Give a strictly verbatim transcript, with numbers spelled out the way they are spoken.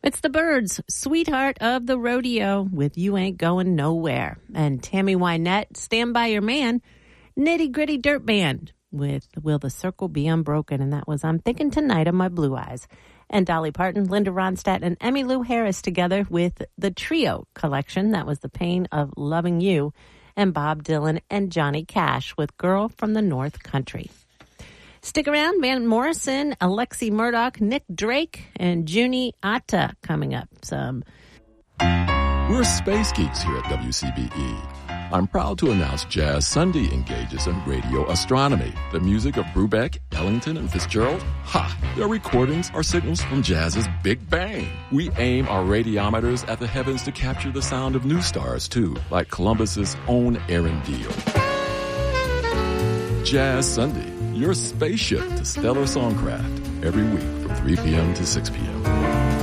It's the Byrds, Sweetheart of the Rodeo with You Ain't Going Nowhere. And Tammy Wynette, Stand By Your Man, Nitty Gritty Dirt Band with Will the Circle Be Unbroken. And that was I'm Thinking Tonight of My Blue Eyes. And Dolly Parton, Linda Ronstadt, and Emmylou Harris together with the Trio Collection. That was The Pain of Loving You. And Bob Dylan and Johnny Cash with Girl from the North Country. Stick around. Van Morrison, Alexi Murdoch, Nick Drake, and Junie Atta coming up. Some. We're space geeks here at W C B E. I'm proud to announce Jazz Sunday engages in radio astronomy. The music of Brubeck, Ellington, and Fitzgerald? Ha! Their recordings are signals from jazz's Big Bang. We aim our radiometers at the heavens to capture the sound of new stars, too, like Columbus's own Arendelle. Jazz Sunday, your spaceship to stellar songcraft, every week from three p.m. to six p.m.